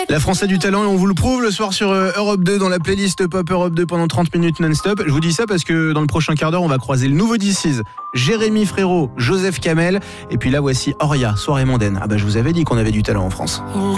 La France a du talent et on vous le prouve le soir sur Europe 2 dans la playlist Pop Europe 2 pendant 30 minutes non-stop. Je vous dis ça parce que dans le prochain quart d'heure, on va croiser le nouveau DC's, Jérémy Frérot, Joseph Kamel. Et puis là, voici Oria, soirée mondaine. Ah bah je vous avais dit qu'on avait du talent en France.